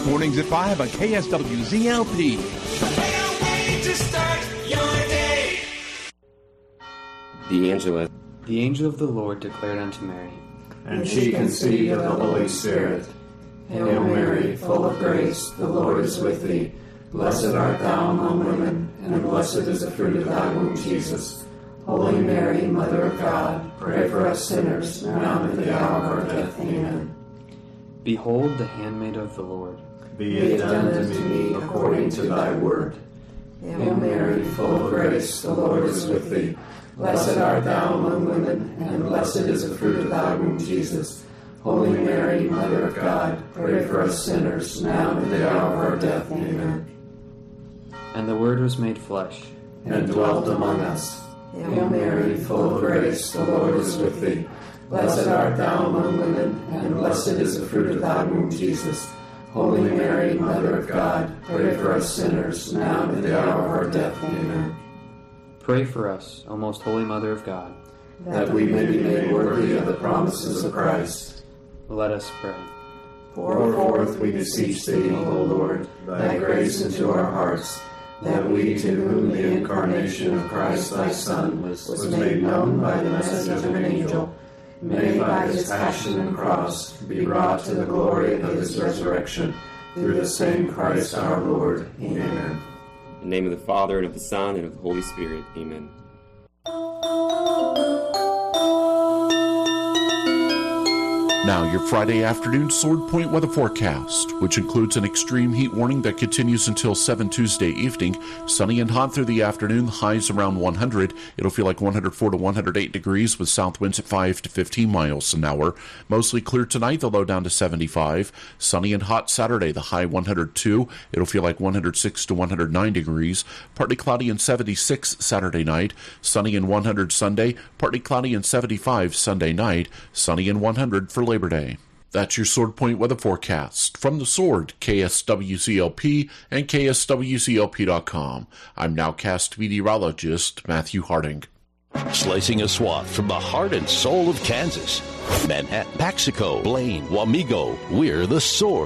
Mornings at 5 on KSWZLP. To start your day. The angel of the Lord declared unto Mary, and she conceived of the Holy Spirit. Hail Mary, full of grace, the Lord is with thee. Blessed art thou among women, and blessed is the fruit of thy womb, Jesus. Holy Mary, Mother of God, pray for us sinners, now and at the hour of our death. Amen. Behold the handmaid of the Lord. Be it done unto me according to thy word. Hail Mary, full of grace, the Lord is with thee. Blessed art thou among women, and blessed is the fruit of thy womb, Jesus. Holy Mary, Mother of God, pray for us sinners, now and at the hour of our death. Amen. And the Word was made flesh, and dwelt among us. Hail Mary, full of grace, the Lord is with thee. Blessed art thou among women, and blessed is the fruit of thy womb, Jesus. Holy Mary, Mother of God, pray for us sinners, now and at the hour of our death. Amen. Pray for us, O most holy Mother of God, that we may be made worthy of the promises of Christ. Let us pray. Pour forth, we beseech thee, O Lord, thy grace into our hearts, that we, to whom the incarnation of Christ thy Son was made known by the message of an angel, may by his passion and cross be brought to the glory of his resurrection, through the same Christ our Lord. Amen. In the name of the Father, and of the Son, and of the Holy Spirit. Amen. Now, your Friday afternoon Sword Point weather forecast, which includes an extreme heat warning that continues until 7 Tuesday evening. Sunny and hot through the afternoon, highs around 100. It'll feel like 104 to 108 degrees with south winds at 5 to 15 miles an hour. Mostly clear tonight, the low down to 75. Sunny and hot Saturday, the high 102. It'll feel like 106 to 109 degrees. Partly cloudy and 76 Saturday night. Sunny and 100 Sunday. Partly cloudy and 75 Sunday night. Sunny and 100 for Labor Day. That's your Sword Point weather forecast. From the Sword, KSWCLP and KSWCLP.com. I'm nowcast meteorologist Matthew Harding. Slicing a swath from the heart and soul of Kansas. Manhattan, Paxico, Blaine, Wamego, we're the Sword.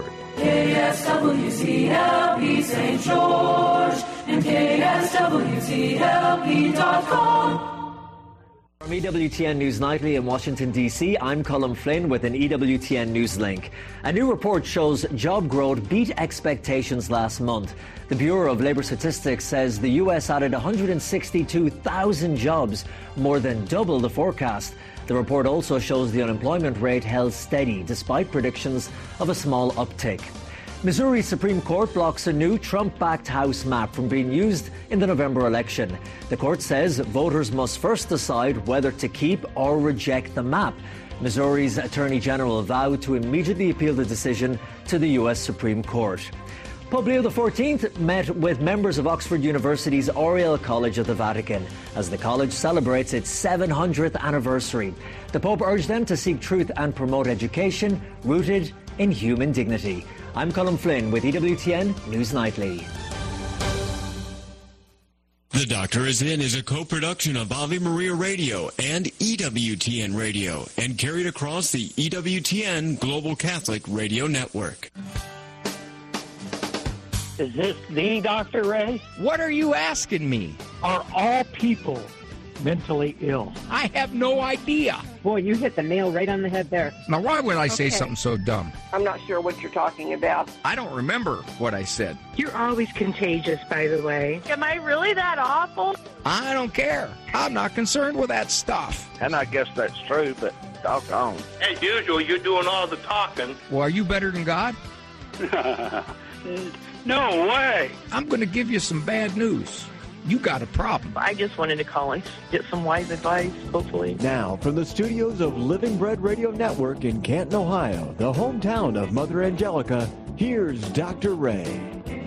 KSWCLP St. George and KSWCLP.com. From EWTN News Nightly in Washington, D.C., I'm Colin Flynn with an EWTN News link. A new report shows job growth beat expectations last month. The Bureau of Labor Statistics says the U.S. added 162,000 jobs, more than double the forecast. The report also shows the unemployment rate held steady, despite predictions of a small uptick. Missouri Supreme Court blocks a new Trump-backed House map from being used in the November election. The court says voters must first decide whether to keep or reject the map. Missouri's Attorney General vowed to immediately appeal the decision to the U.S. Supreme Court. Pope Leo XIV met with members of Oxford University's Oriel College of the Vatican as the college celebrates its 700th anniversary. The Pope urged them to seek truth and promote education rooted in human dignity. I'm Colin Flynn with EWTN News Nightly. The Doctor Is In is a co-production of Ave Maria Radio and EWTN Radio and carried across the EWTN Global Catholic Radio Network. Is this the Dr. Ray? What are you asking me? Are all people mentally ill? I have no idea. Boy, you hit the nail right on the head there. Now, why would I say something so dumb? I'm not sure what you're talking about. I don't remember what I said. You're always contagious, by the way. Am I really that awful? I don't care. I'm not concerned with that stuff. And I guess that's true, but doggone. As usual, you're doing all the talking. Well, are you better than God? No way. I'm going to give you some bad news. You got a problem. I just wanted to call and get some wise advice, hopefully. Now, from the studios of Living Bread Radio Network in Canton, Ohio, the hometown of Mother Angelica, here's Dr. Ray.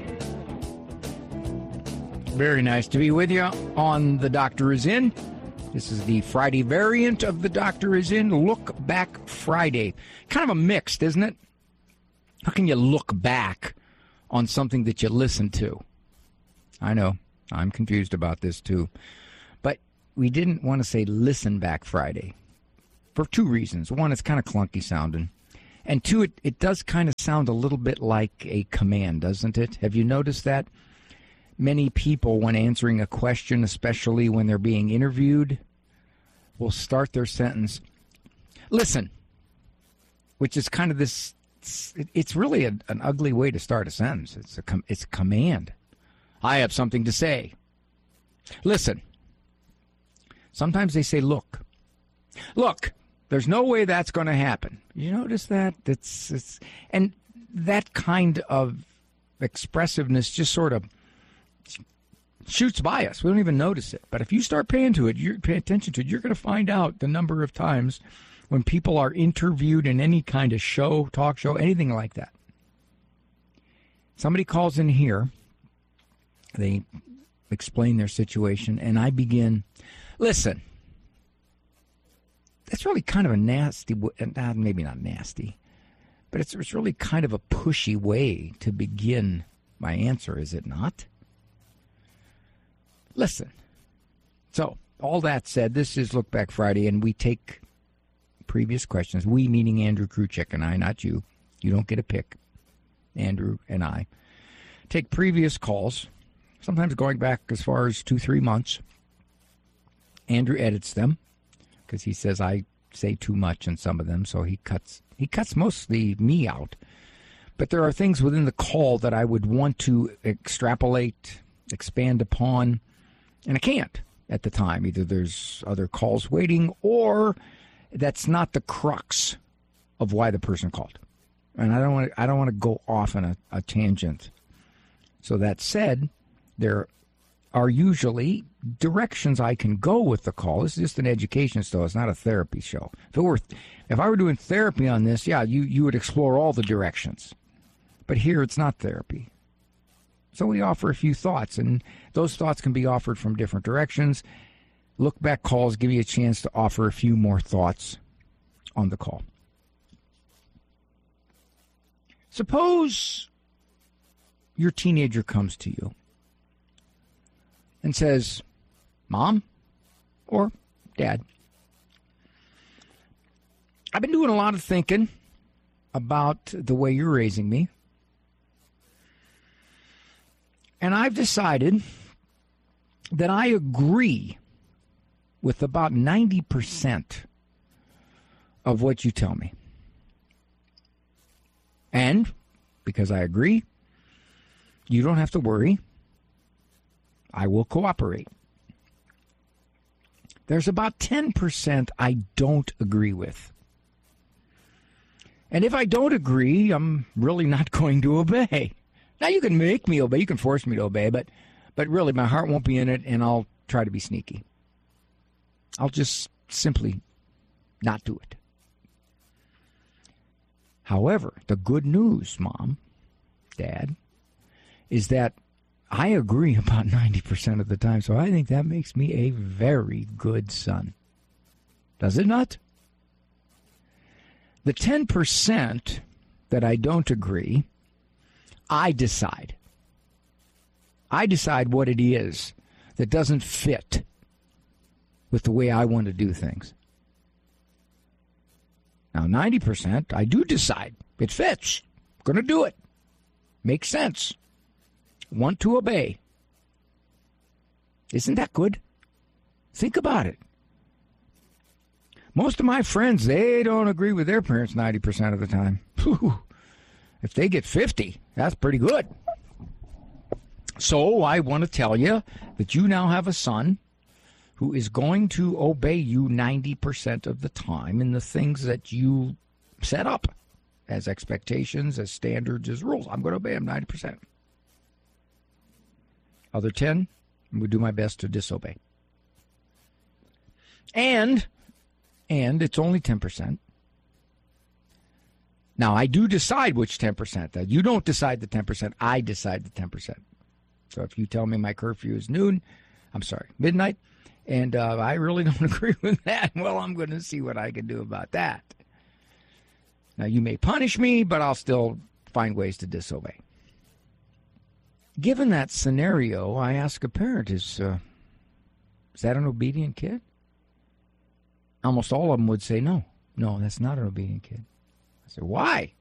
Very nice to be with you on The Doctor Is In. This is the Friday variant of The Doctor Is In, Look Back Friday. Kind of a mixed, isn't it? How can you look back on something that you listened to? I know. I'm confused about this, too. But we didn't want to say Listen Back Friday for two reasons. One, it's kind of clunky sounding. And two, it does kind of sound a little bit like a command, doesn't it? Have you noticed that? Many people, when answering a question, especially when they're being interviewed, will start their sentence, listen, which is kind of this, it's really an ugly way to start a sentence. It's a command. I have something to say. Listen. Sometimes they say, look. Look, there's no way that's going to happen. You notice that? And that kind of expressiveness just sort of shoots by us. We don't even notice it. But if you start paying attention to it, you're going to find out the number of times when people are interviewed in any kind of show, talk show, anything like that. Somebody calls in here, they explain their situation, and I begin, listen, that's really kind of a nasty, maybe not nasty, but it's really kind of a pushy way to begin my answer, is it not? Listen. So, all that said, this is Look Back Friday, and we take previous questions. We, meaning Andrew Kruchek and I, not you. You don't get a pick. Andrew and I take previous calls, sometimes going back as far as 2-3 months. Andrew edits them because he says I say too much in some of them, so he cuts mostly me out. But there are things within the call that I would want to extrapolate, expand upon, and I can't at the time. Either there's other calls waiting, or that's not the crux of why the person called. And I don't want to go off on a tangent. So that said, there are usually directions I can go with the call. This is just an education show. It's not a therapy show. If I were doing therapy on this, yeah, you would explore all the directions. But here it's not therapy. So we offer a few thoughts, and those thoughts can be offered from different directions. Look back calls give you a chance to offer a few more thoughts on the call. Suppose your teenager comes to you and says, Mom or Dad, I've been doing a lot of thinking about the way you're raising me, and I've decided that I agree with about 90% of what you tell me. And because I agree, you don't have to worry. I will cooperate. There's about 10% I don't agree with. And if I don't agree, I'm really not going to obey. Now, you can make me obey, you can force me to obey, but really my heart won't be in it, and I'll try to be sneaky. I'll just simply not do it. However, the good news, Mom, Dad, is that I agree about 90% of the time, so I think that makes me a very good son. Does it not? The 10% that I don't agree, I decide. I decide what it is that doesn't fit with the way I want to do things. Now, 90%, I do decide. It fits. I'm going to do it. Makes sense. Want to obey. Isn't that good? Think about it. Most of my friends, they don't agree with their parents 90% of the time. Whew. If they get 50, that's pretty good. So I want to tell you that you now have a son who is going to obey you 90% of the time in the things that you set up as expectations, as standards, as rules. I'm going to obey him 90%. Other 10, I'm going to do my best to disobey. And it's only 10%. Now, I do decide which 10%. That you don't decide the 10%. I decide the 10%. So if you tell me my curfew is midnight, and I really don't agree with that, well, I'm going to see what I can do about that. Now, you may punish me, but I'll still find ways to disobey. Given that scenario, I ask a parent, is that an obedient kid? Almost all of them would say, no, that's not an obedient kid. I said, why?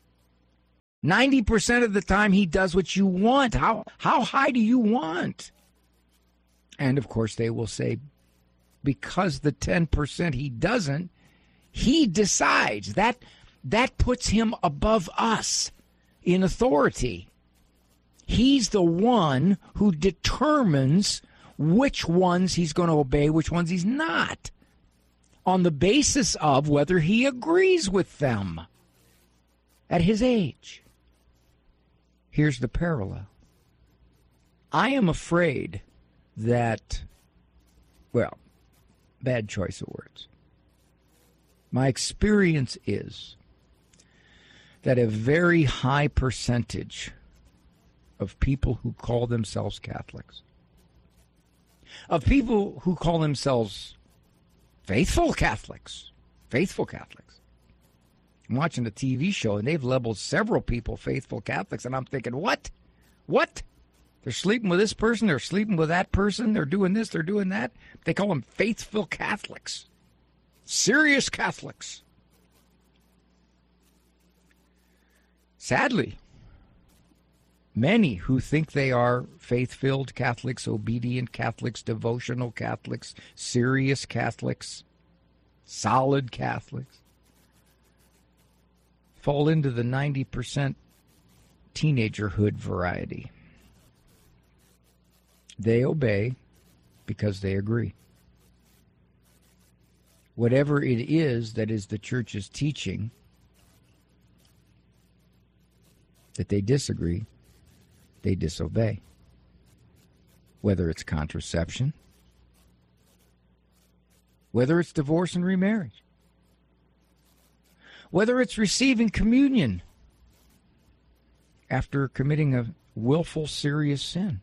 90% of the time he does what you want. How high do you want? And, of course, they will say, because the 10% he doesn't, he decides. That puts him above us in authority. He's the one who determines which ones he's going to obey, which ones he's not, on the basis of whether he agrees with them at his age. Here's the parallel. I am afraid that, well, bad choice of words. My experience is that a very high percentage of people who call themselves Catholics, of people who call themselves faithful Catholics. I'm watching a TV show, and they've labeled several people faithful Catholics, and I'm thinking, what? They're sleeping with this person, they're sleeping with that person, they're doing this, they're doing that. They call them faithful Catholics. Serious Catholics. Sadly, many who think they are faith-filled Catholics, obedient Catholics, devotional Catholics, serious Catholics, solid Catholics, fall into the 90% teenagerhood variety. They obey because they agree. Whatever it is that is the church's teaching that they disagree, they disobey. Whether it's contraception, whether it's divorce and remarriage, whether it's receiving communion after committing a willful, serious sin,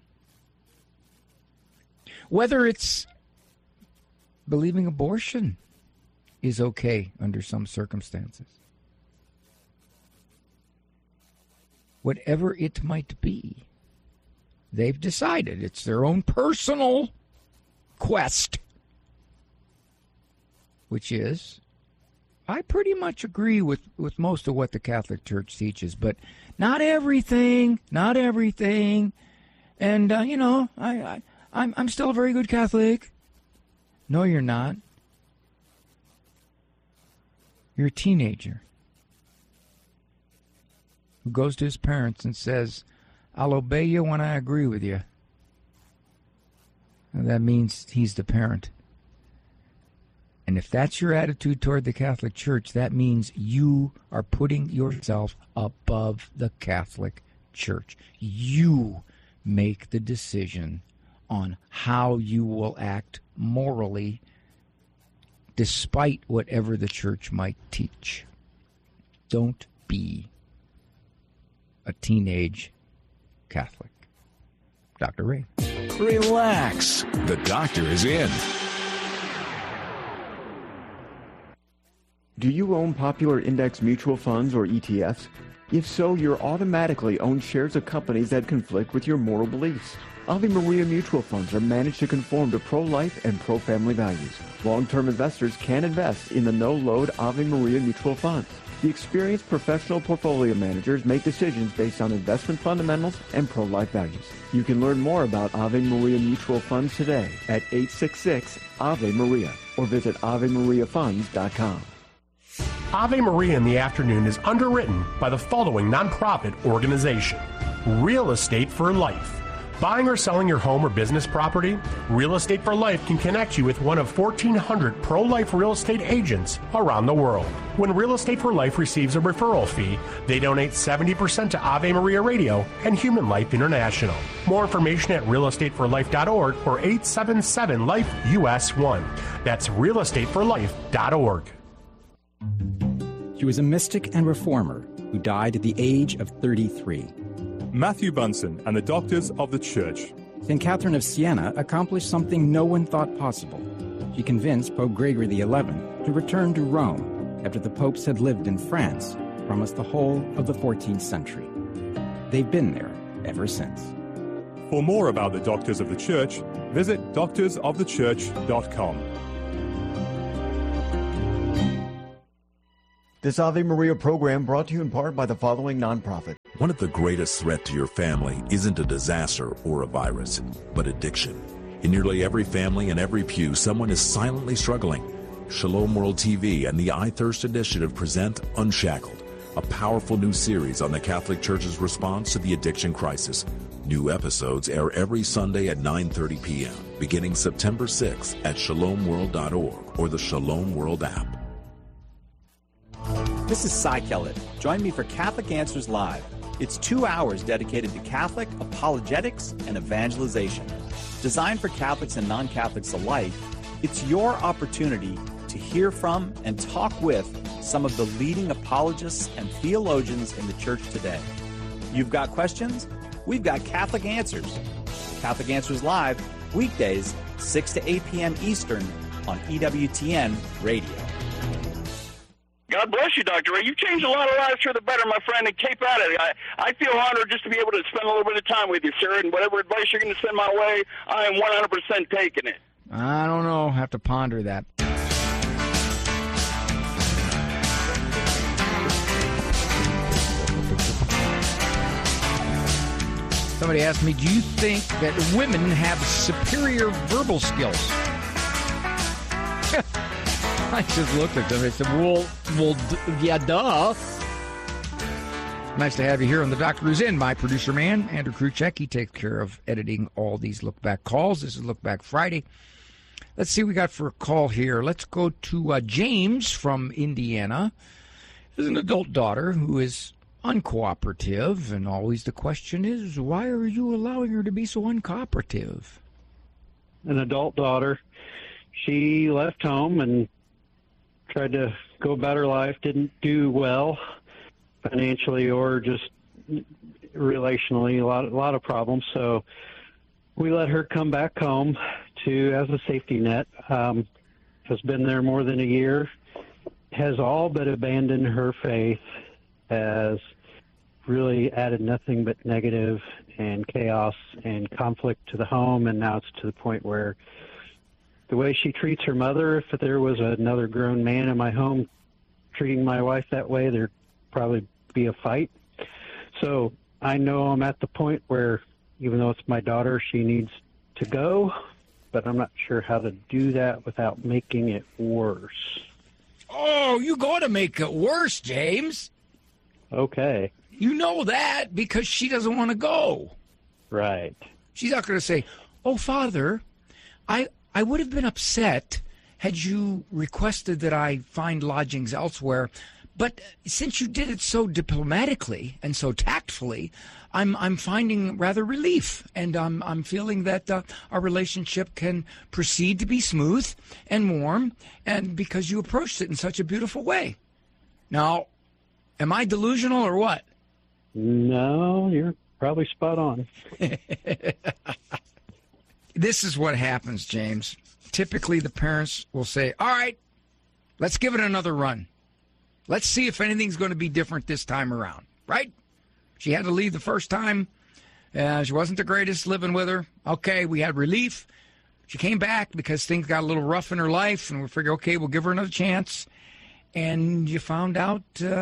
whether it's believing abortion is okay under some circumstances. Whatever it might be, they've decided it's their own personal quest, which is, I pretty much agree with most of what the Catholic Church teaches, but not everything. And, I'm still a very good Catholic. No, you're not. You're a teenager who goes to his parents and says, I'll obey you when I agree with you. And that means he's the parent. And if that's your attitude toward the Catholic Church, that means you are putting yourself above the Catholic Church. You make the decision on how you will act morally, despite whatever the Church might teach. Don't be a teenage Catholic. Dr. Ray. Relax. The doctor is in. Do you own popular index mutual funds or ETFs? If so, you're automatically own shares of companies that conflict with your moral beliefs. Ave Maria mutual funds are managed to conform to pro-life and pro-family values. Long-term investors can invest in the no-load Ave Maria mutual funds. The experienced professional portfolio managers make decisions based on investment fundamentals and pro-life values. You can learn more about Ave Maria mutual funds today at 866-AVE-MARIA or visit AveMariaFunds.com. Ave Maria in the Afternoon is underwritten by the following nonprofit organization: Real Estate for Life. Buying or selling your home or business property? Real Estate for Life can connect you with one of 1,400 pro-life real estate agents around the world. When Real Estate for Life receives a referral fee, they donate 70% to Ave Maria Radio and Human Life International. More information at realestateforlife.org or 877-LIFE-US1. That's realestateforlife.org. She was a mystic and reformer who died at the age of 33. Matthew Bunson and the Doctors of the Church. St. Catherine of Siena accomplished something no one thought possible. She convinced Pope Gregory XI to return to Rome after the popes had lived in France for almost the whole of the 14th century. They've been there ever since. For more about the Doctors of the Church, visit doctorsofthechurch.com. This Ave Maria program brought to you in part by the following nonprofit. One of the greatest threats to your family isn't a disaster or a virus, but addiction. In nearly every family and every pew, someone is silently struggling. Shalom World TV and the I Thirst Initiative present Unshackled, a powerful new series on the Catholic Church's response to the addiction crisis. New episodes air every Sunday at 9:30 p.m., beginning September 6th at shalomworld.org or the Shalom World app. This is Cy Kellett. Join me for Catholic Answers Live. It's 2 hours dedicated to Catholic apologetics and evangelization. Designed for Catholics and non-Catholics alike, it's your opportunity to hear from and talk with some of the leading apologists and theologians in the church today. You've got questions? We've got Catholic Answers. Catholic Answers Live, weekdays, 6 to 8 p.m. Eastern on EWTN Radio. God bless you, Dr. Ray. You've changed a lot of lives for the better, my friend, and keep at it. I feel honored just to be able to spend a little bit of time with you, sir, and whatever advice you're going to send my way, I am 100% taking it. I don't know. Have to ponder that. Somebody asked me, do you think that women have superior verbal skills? I just looked at them and said, well, yeah, duh. Nice to have you here on The Doctor Is In. My producer man, Andrew Kruchek, he takes care of editing all these Look Back calls. This is Look Back Friday. Let's see what we got for a call here. Let's go to James from Indiana. There's an adult daughter who is uncooperative, and always the question is, why are you allowing her to be so uncooperative? An adult daughter. She left home and tried to go about her life, didn't do well financially or just relationally, a lot of problems. So we let her come back home as a safety net. Has been there more than a year, has all but abandoned her faith, has really added nothing but negative and chaos and conflict to the home, and now it's to the point where the way she treats her mother, if there was another grown man in my home treating my wife that way, there'd probably be a fight. So I know I'm at the point where, even though it's my daughter, she needs to go, but I'm not sure how to do that without making it worse. Oh, you got to make it worse, James. Okay. You know that because she doesn't want to go. Right. She's not going to say, oh, Father, I would have been upset had you requested that I find lodgings elsewhere, but since you did it so diplomatically and so tactfully, I'm finding rather relief, and I'm feeling that our relationship can proceed to be smooth and warm, and because you approached it in such a beautiful way. Now, am I delusional or what? No, you're probably spot on. This is what happens, James. Typically, the parents will say, all right, let's give it another run. Let's see if anything's going to be different this time around, right? She had to leave the first time. She wasn't the greatest living with her. Okay, we had relief. She came back because things got a little rough in her life, and we figured, okay, we'll give her another chance. And you found out,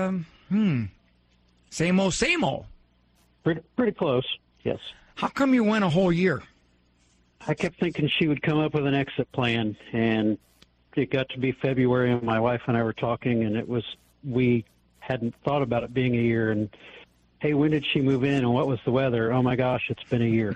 same old. Pretty close, yes. How come you went a whole year? I kept thinking she would come up with an exit plan, and it got to be February, and my wife and I were talking, and we hadn't thought about it being a year. And, hey, when did she move in, and what was the weather? Oh, my gosh, it's been a year.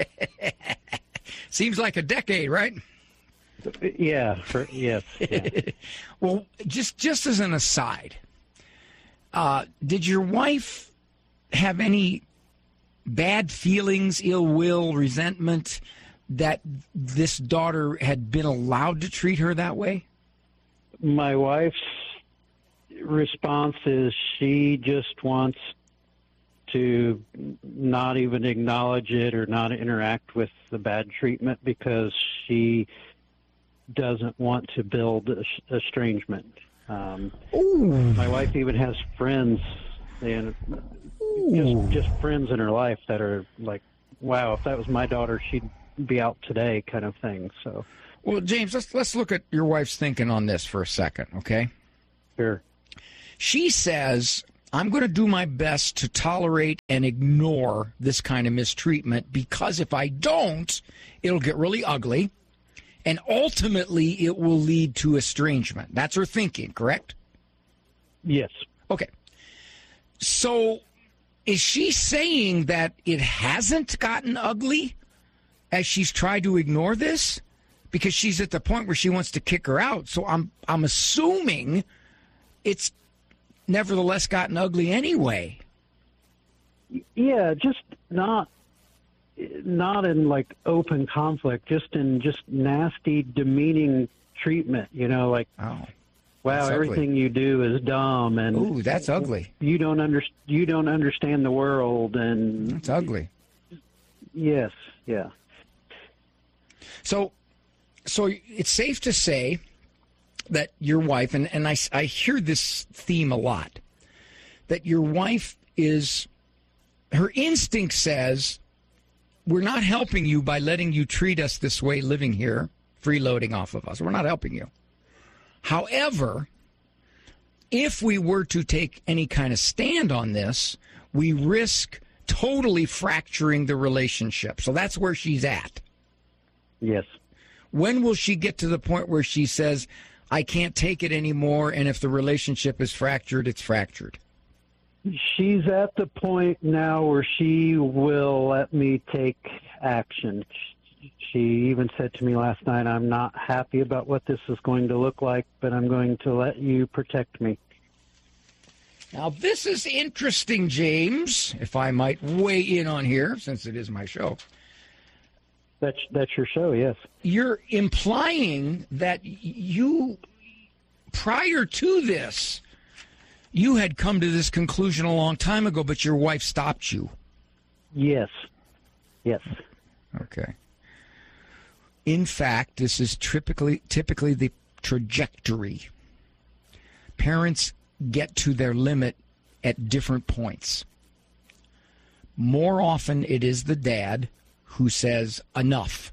Seems like a decade, right? Yeah, yes. Yeah. Well, just as an aside, did your wife have any bad feelings, ill will, resentment that this daughter had been allowed to treat her that way? My wife's response is she just wants to not even acknowledge it or not interact with the bad treatment because she doesn't want to build estrangement. My wife even has friends, and just friends in her life that are like, wow, if that was my daughter, she'd be out today kind of thing. So, well, James, let's look at your wife's thinking on this for a second, okay? Sure. She says, I'm going to do my best to tolerate and ignore this kind of mistreatment because if I don't, it'll get really ugly, and ultimately it will lead to estrangement. That's her thinking, correct? Yes. Okay. So is she saying that it hasn't gotten ugly as she's tried to ignore this? Because she's at the point where she wants to kick her out. So I'm assuming it's nevertheless gotten ugly anyway. Yeah, just not in like open conflict, just in nasty, demeaning treatment. Like, oh, wow, everything you do is dumb, and ooh, that's ugly. You don't understand the world, and that's ugly. Yes, yeah. So it's safe to say that your wife, and I hear this theme a lot, that your wife her instinct says, we're not helping you by letting you treat us this way living here, freeloading off of us. We're not helping you. However, if we were to take any kind of stand on this, we risk totally fracturing the relationship. So that's where she's at. Yes. When will she get to the point where she says, I can't take it anymore, and if the relationship is fractured, it's fractured? She's at the point now where she will let me take action. She even said to me last night, I'm not happy about what this is going to look like, but I'm going to let you protect me. Now, this is interesting, James, if I might weigh in on here, since it is my show. That's your show, yes. You're implying that you, prior to this, you had come to this conclusion a long time ago, but your wife stopped you. Yes. Yes. Okay. In fact, this is typically the trajectory. Parents get to their limit at different points. More often, it is the dad who says, enough.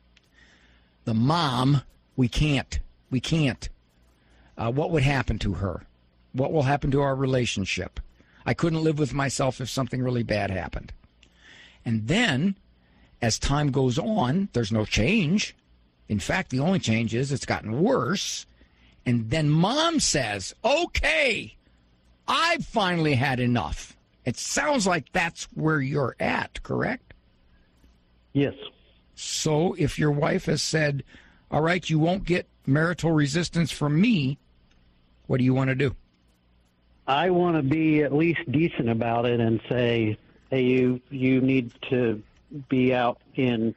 The mom, we can't. What would happen to her? What will happen to our relationship? I couldn't live with myself if something really bad happened. And then, as time goes on, there's no change. In fact, the only change is it's gotten worse. And then mom says, okay, I've finally had enough. It sounds like that's where you're at, correct? Yes. So if your wife has said, all right, you won't get marital resistance from me, what do you want to do? I want to be at least decent about it and say, hey, you need to be out in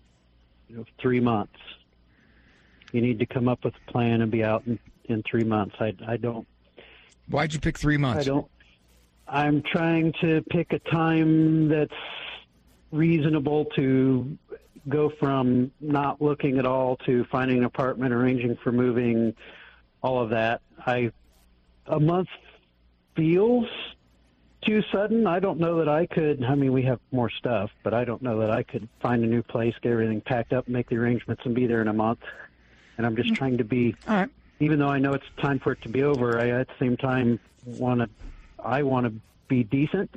3 months. You need to come up with a plan and be out in 3 months. I don't. Why'd you pick 3 months? I'm trying to pick a time that's reasonable to go from not looking at all to finding an apartment, arranging for moving, all of that. A month feels too sudden. I don't know that I could. I mean, we have more stuff, but I don't know that I could find a new place, get everything packed up, make the arrangements, and be there in a month. And I'm just trying to be, all right. Even though I know it's time for it to be over, I at the same time I want to be decent.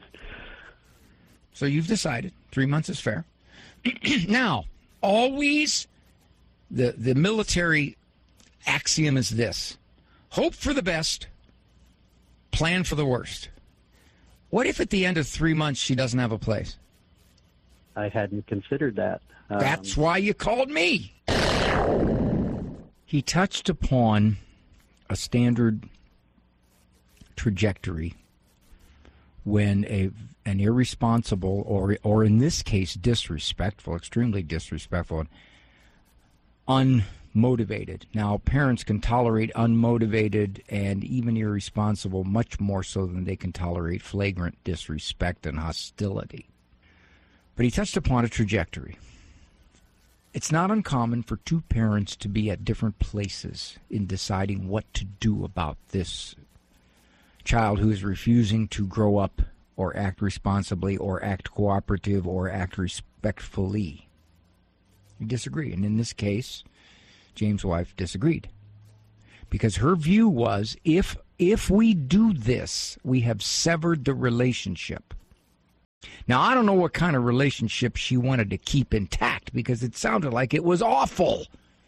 So you've decided 3 months is fair. Now, always the military axiom is this: hope for the best, plan for the worst. What if at the end of 3 months she doesn't have a place? I hadn't considered that. That's why you called me. He touched upon a standard trajectory when an irresponsible or in this case disrespectful, extremely disrespectful, unmotivated. Now, parents can tolerate unmotivated and even irresponsible much more so than they can tolerate flagrant disrespect and hostility. But he touched upon a trajectory. It's not uncommon for two parents to be at different places in deciding what to do about this child who is refusing to grow up or act responsibly or act cooperative or act respectfully. You disagree. And in this case, James' wife disagreed. Because her view was if if we do this, we have severed the relationship. Now, I don't know what kind of relationship she wanted to keep intact because it sounded like it was awful.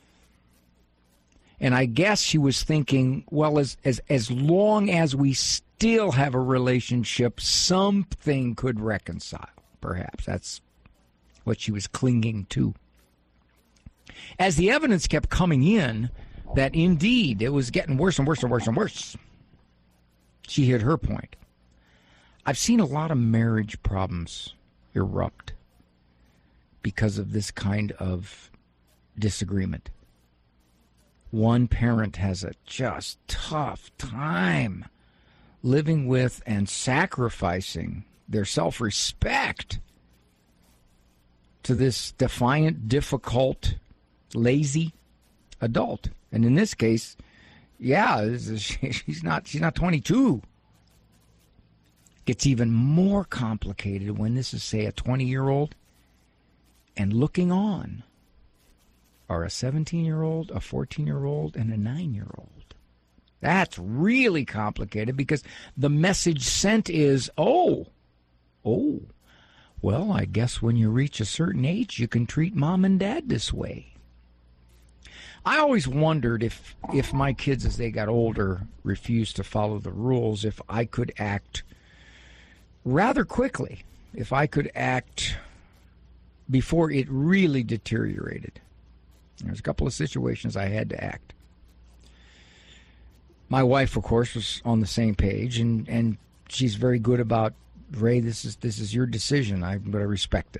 And I guess she was thinking, well, as long as we still have a relationship, something could reconcile. Perhaps that's what she was clinging to. As the evidence kept coming in that indeed it was getting worse and worse and worse and worse, she hit her point. I've seen a lot of marriage problems erupt because of this kind of disagreement. One parent has a just tough time living with and sacrificing their self-respect to this defiant, difficult, lazy adult. And in this case, yeah, she's not 22. Gets even more complicated when this is, say, a 20-year-old, and looking on are a 17-year-old, a 14-year-old, and a 9-year-old. That's really complicated because the message sent is, oh, well, I guess when you reach a certain age, you can treat mom and dad this way. I always wondered if my kids, as they got older, refused to follow the rules, if I could act rather quickly, if I could act before it really deteriorated. There's a couple of situations I had to act. My wife, of course, was on the same page, and she's very good about, Ray, this is your decision. I'm going to respect it.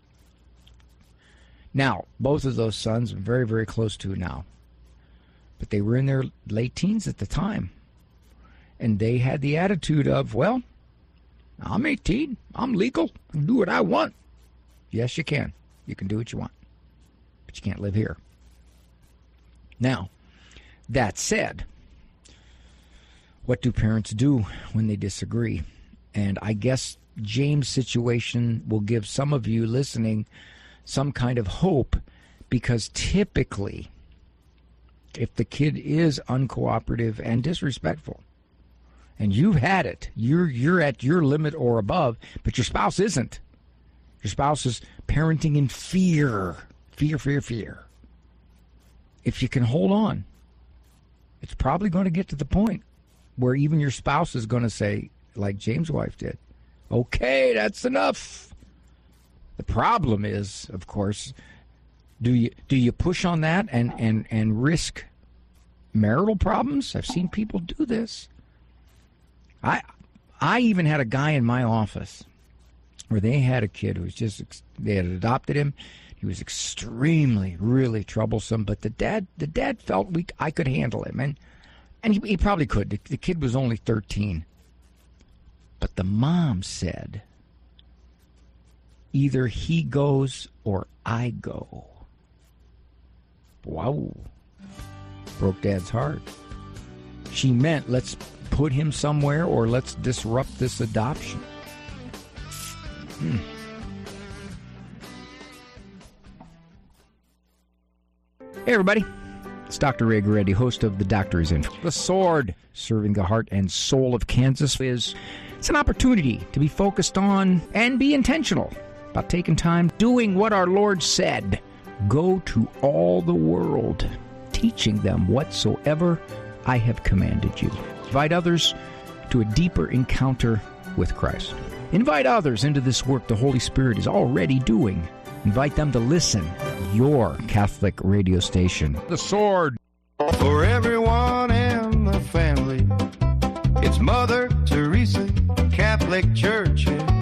Now, both of those sons are very, very close to now. But they were in their late teens at the time. And they had the attitude of, well, I'm 18. I'm legal. I can do what I want. Yes, you can. You can do what you want. But you can't live here. Now, that said, what do parents do when they disagree? And I guess James' situation will give some of you listening some kind of hope, because typically, if the kid is uncooperative and disrespectful, and you've had it, you're at your limit or above, but your spouse isn't. Your spouse is parenting in fear. Fear. If you can hold on, it's probably going to get to the point where even your spouse is going to say, like James' wife did, okay, that's enough. The problem is, of course, do you push on that and risk marital problems? I've seen people do this. I even had a guy in my office where they had a kid who was they had adopted him. He was extremely, really troublesome, but the dad felt I could handle him, and he probably could. The kid was only 13. But the mom said, either he goes or I go. Wow. Broke Dad's heart. She meant, let's put him somewhere or let's disrupt this adoption. Hey, everybody. It's Dr. Ray Guarendi, host of The Doctor Is In. The Sword, serving the heart and soul of Kansas, it's an opportunity to be focused on and be intentional about taking time doing what our Lord said. Go to all the world, teaching them whatsoever I have commanded you. Invite others to a deeper encounter with Christ. Invite others into this work the Holy Spirit is already doing. Invite them to listen. Your Catholic radio station. The Sword. For everyone in the family, it's Mother Teresa Catholic Church.